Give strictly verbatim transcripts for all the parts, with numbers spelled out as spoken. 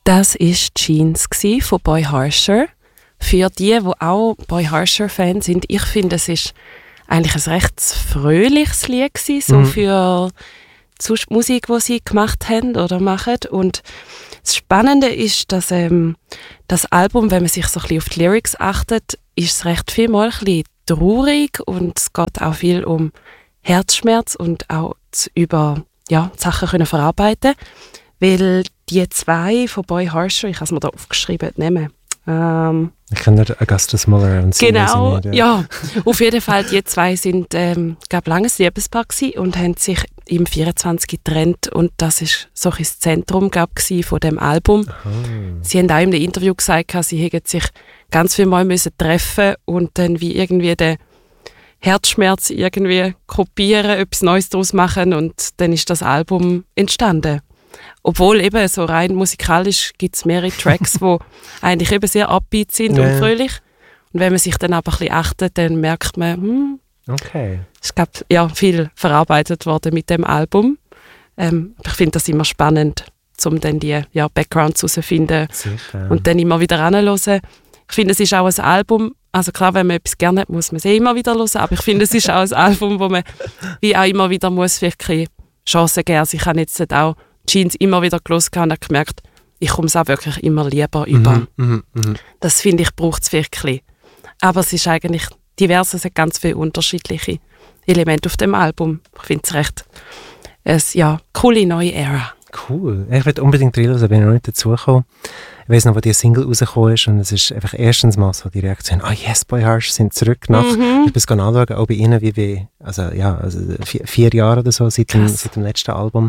Das war Jeans von Boy Harsher. Für die, die auch Boy Harsher-Fan sind, ich finde, es ist eigentlich ein recht fröhliches Lied gewesen, so Mhm. für die Musik, die sie gemacht haben oder machen. Und das Spannende ist, dass ähm, das Album, wenn man sich so ein bisschen auf die Lyrics achtet, ist es recht viel mal ein bisschen traurig und es geht auch viel um Herzschmerz und auch zu über ja, die Sachen können verarbeiten, weil die zwei von Boy Harsher, ich habe es mir da aufgeschrieben, nehmen. Ähm, Ich kenne Augustus Muller und so. Genau, nicht, ja. Auf jeden Fall, die zwei sind, ähm, gab langes Liebespaar gewesen und haben sich im vierundzwanzig getrennt und das ist so ein das Zentrum gab gsi von dem Album. Aha. Sie haben auch in einem Interview gesagt, sie hätten sich ganz viel Mal müssen treffen und dann wie irgendwie den Herzschmerz irgendwie kopieren, etwas Neues daraus machen und dann ist das Album entstanden. Obwohl eben so rein musikalisch gibt es mehrere Tracks, die eigentlich eben sehr upbeat sind Ja. und fröhlich. Und wenn man sich dann aber ein bisschen achtet, dann merkt man, hm, Okay. es gab ja viel verarbeitet worden mit dem Album. Ähm, ich finde das immer spannend, um dann die ja, Backgrounds herauszufinden Sicher. und dann immer wieder hinzuhören. Ich finde, es ist auch ein Album, also klar, wenn man etwas gerne hat, muss man es eh immer wieder hören, aber ich finde, es ist auch ein Album, wo man wie auch immer wieder muss wirklich Chancen geben. Also ich habe jetzt auch Jeans immer wieder gehört und habe gemerkt, ich komme es auch wirklich immer lieber über. Mhm, mhm, mhm. Das finde ich, braucht es wirklich. Aber es ist eigentlich divers, es hat ganz viele unterschiedliche Elemente auf dem Album. Ich finde es recht eine ja, coole neue Ära. Cool. Ich will unbedingt reinhören, da bin ich noch nicht dazugekommen. Ich weiss noch, wo die Single rausgekommen ist und es ist einfach erstens mal so die Reaktion, ah oh yes, Boy Harsher sind zurück nach, Mhm. ich muss anschauen, auch bei ihnen wie bei, also ja, also vier, vier Jahre oder so seit dem, Krass. seit dem letzten Album.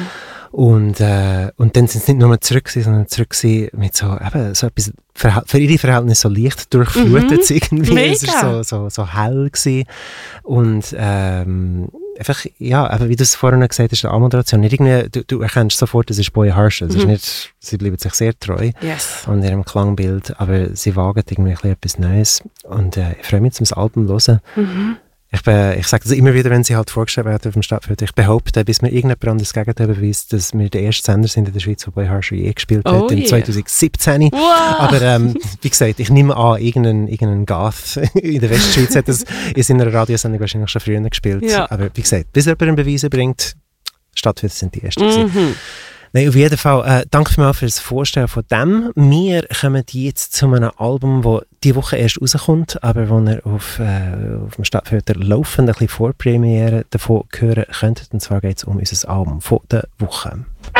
Und, äh, und dann sind sie nicht nur mehr zurück gewesen, sondern zurück gewesen mit so, eben, so etwas, für, für ihre Verhältnisse so leicht durchflutet Mhm. irgendwie. Mega. Es war so, so, so hell gewesen. Und ähm, einfach, ja, eben, wie du es vorhin gesagt hast, die Anmoderation, nicht irgendwie, du, du erkennst sofort, das ist Boy Harsher. Es ist Mhm. nicht, sie bleiben sich sehr treu Yes. an ihrem Klangbild, aber sie wagen irgendwie ein bisschen etwas Neues. Und äh, ich freue mich, zum das Album zu hören. Mhm. Ich, be, ich sage das immer wieder, wenn sie halt vorgestellt werden auf dem Stadtfeld. Ich behaupte, bis mir irgendjemand anderes das Gegenteil beweist, dass wir der erste Sender sind in der Schweiz, der Boy Harsher je gespielt Oh hat, im yeah. zwanzig siebzehn. Wow. Aber ähm, wie gesagt, ich nehme an, irgendein, irgendein Gath in der Westschweiz hat das in seiner Radiosendung wahrscheinlich schon früher gespielt. Ja. Aber wie gesagt, bis jemand einen Beweis bringt, Stadtfeld sind die Ersten gewesen. Mhm. Nein, auf jeden Fall, äh, danke vielmals für das Vorstellen von dem. Wir kommen jetzt zu einem Album, das diese Woche erst rauskommt, aber wo ihr auf, äh, auf dem Stadtfilter laufend ein bisschen Vorpremiere davon hören könntet. Und zwar geht es um unser Album von der Woche.